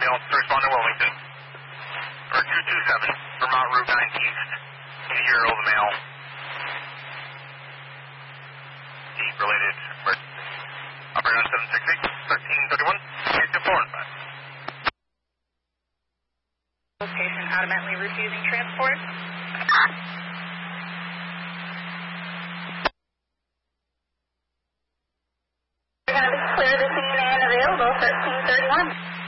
Mail to respond to Wilmington. Or 227, Vermont Route 9 East. Can you hear over the mail? Related emergency. Operator on 768, 1331, 824 and 5. Location automatically refusing transport. We're going to clear the scene and available 1331.